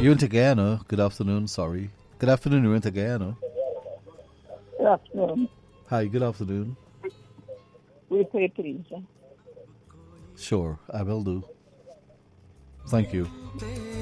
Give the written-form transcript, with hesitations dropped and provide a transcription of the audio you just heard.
You're in Guyana. Good afternoon. Sorry. Good afternoon. You're in Guyana. Good afternoon. Hi. Good afternoon. Replay, please. Sure, I will do. Thank you.